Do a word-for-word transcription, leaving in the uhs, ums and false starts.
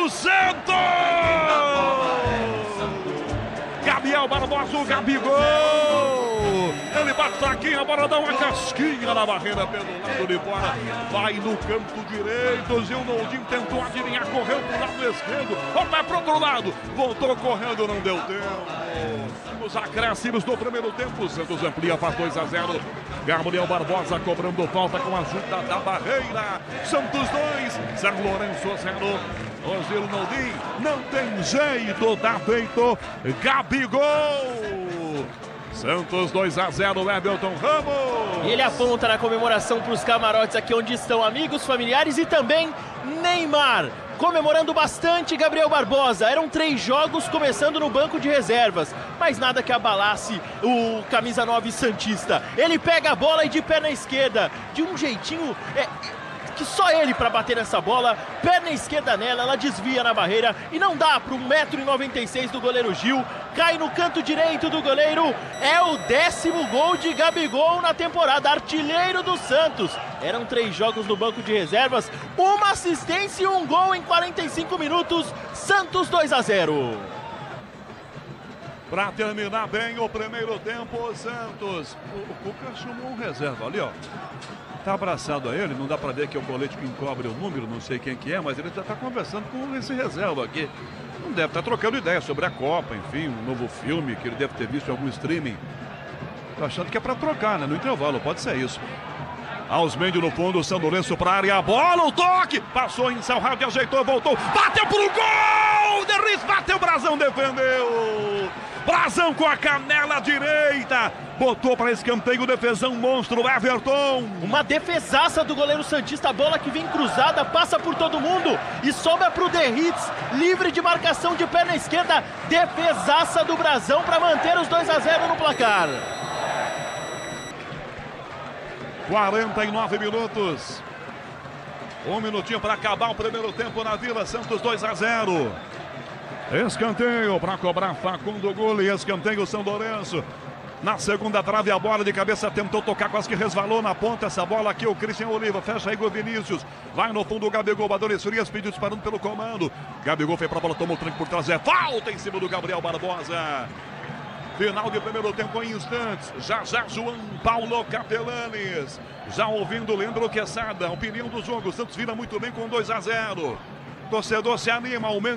do Santos! Gabriel Barbosa, o Gabigol! Ele bate fraquinho, a bola dá uma casquinha na barreira pelo lado de fora. Vai no canto direito, Zilnaldinho tentou adivinhar, correu pro lado esquerdo. Vai pro outro lado, voltou correndo, não deu tempo. Os acréscimos do primeiro tempo, o Santos amplia, faz dois a zero. Gabriel Barbosa cobrando falta com a ajuda da barreira. Santos dois, São Lourenço zero. O Zilnaldinho não tem jeito, tá feito. Gabigol! Santos dois a zero, Everton Ramos. E ele aponta na comemoração para os camarotes aqui onde estão amigos, familiares e também Neymar. Comemorando bastante Gabriel Barbosa. Eram três jogos começando no banco de reservas, mas nada que abalasse o camisa nove santista. Ele pega a bola e de perna esquerda, de um jeitinho... É... que só ele para bater essa bola, perna esquerda nela, ela desvia na barreira e não dá para um metro e noventa e seis do goleiro Gil, cai no canto direito do goleiro, é o décimo gol de Gabigol na temporada, artilheiro do Santos. Eram três jogos no banco de reservas, uma assistência e um gol em quarenta e cinco minutos, Santos dois a zero. Para terminar bem o primeiro tempo, o Santos, o, o Cuca chamou um reserva ali, ó. Tá abraçado a ele, não dá para ver que é o colete que encobre o número, não sei quem que é, mas ele já tá conversando com esse reserva aqui. Não deve estar tá trocando ideia sobre a Copa, enfim, um novo filme que ele deve ter visto em algum streaming. Tô achando que é para trocar, né? No intervalo, pode ser isso. Ausmendio no fundo, São Lourenço para a área, a bola, o toque! Passou em São Raul, ajeitou, voltou, bateu pro gol! Derris bateu, Brazão defendeu! Brazão com a canela direita, botou para escanteio, defesão monstro, Everton. Uma defesaça do goleiro santista, a bola que vem cruzada, passa por todo mundo e sobra para o Derritz, livre de marcação de perna esquerda, defesaça do Brazão para manter os dois a zero no placar. quarenta e nove minutos, um minutinho para acabar o primeiro tempo na Vila, Santos dois a zero. Escanteio para cobrar Facundo Gol e escanteio São Lourenço. Na segunda trave a bola de cabeça tentou tocar, quase que resvalou na ponta essa bola aqui. O Cristian Oliva fecha aí com o Vinícius. Vai no fundo o Gabigol, Badores Frias pediu disparando pelo comando. Gabigol foi para a bola, tomou o tranco por trás. É falta em cima do Gabriel Barbosa. Final de primeiro tempo em instantes. Já já João Paulo Capelanes. Já ouvindo Leandro Quesada. Opinião do jogo. O Santos vira muito bem com dois a zero. Torcedor se anima, aumenta.